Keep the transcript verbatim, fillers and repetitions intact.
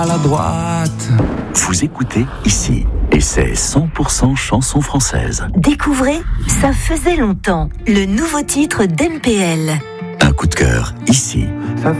À la droite. Vous écoutez ici, et c'est cent pour cent chanson française. Découvrez Ça faisait longtemps, le nouveau titre d'M P L. Un coup de cœur, ici.